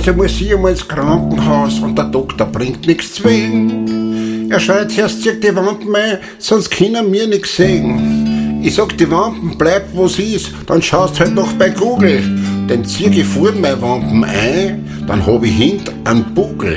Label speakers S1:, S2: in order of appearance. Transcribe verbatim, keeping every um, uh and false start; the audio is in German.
S1: Also muss ich einmal ins Krankenhaus und der Doktor bringt nichts zwingen. Er schreit, erst zieh die Wampen ein, sonst können wir nichts sehen. Ich sag, die Wampen bleibt wo sie ist, dann schaust halt noch bei Google. Denn zieh ich vor meine Wampen ein, dann hab ich hint einen Bugel.